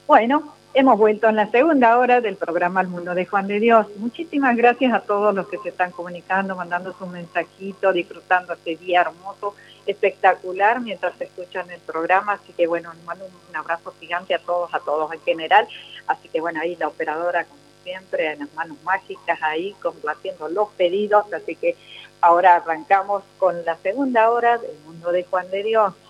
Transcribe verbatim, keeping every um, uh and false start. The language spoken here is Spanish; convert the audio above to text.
Bueno, hemos vuelto en la segunda hora del programa El Mundo de Juan de Dios. Muchísimas gracias a todos los que se están comunicando, mandando sus mensajitos, disfrutando este día hermoso, espectacular, mientras escuchan el programa. Así que bueno, les mando un abrazo gigante a todos, a todos en general. Así que bueno, ahí la operadora, como siempre, en las manos mágicas ahí, complaciendo los pedidos. Así que ahora arrancamos con la segunda hora del Mundo de Juan de Dios.